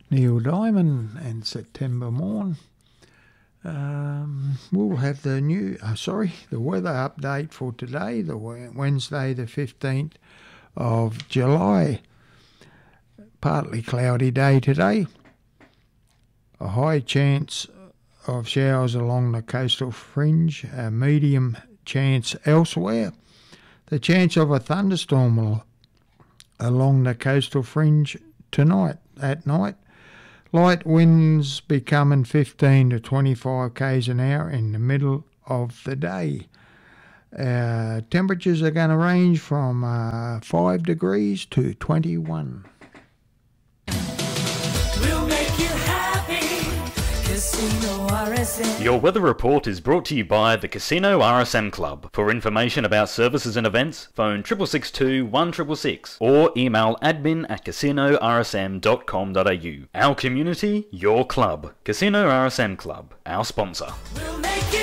Neil Diamond and September Morn. We'll have the weather update for today, the Wednesday the 15th of July. Partly cloudy day today. A high chance of showers along the coastal fringe, a medium chance elsewhere. The chance of a thunderstorm along the coastal fringe at night. Light winds becoming 15 to 25 k's an hour in the middle of the day. Temperatures are going to range from 5 degrees to 21. We'll make you happy. Casino RSM. Your weather report is brought to you by the Casino RSM Club. For information about services and events, phone 6662 1666 or email admin@casinorsm.com.au. Our community, your club. Casino RSM Club, our sponsor. We'll make you